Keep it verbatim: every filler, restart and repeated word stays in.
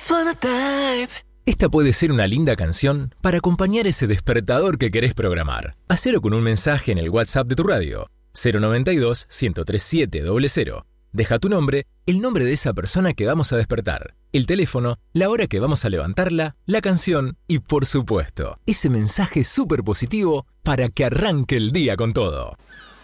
just wanna dive. Esta puede ser una linda canción para acompañar ese despertador que querés programar. Hacelo con un mensaje en el WhatsApp de tu radio, cero noventa y dos, ciento treinta y siete, cero cero. Deja tu nombre, el nombre de esa persona que vamos a despertar, el teléfono, la hora que vamos a levantarla, la canción y, por supuesto, ese mensaje súper positivo para que arranque el día con todo.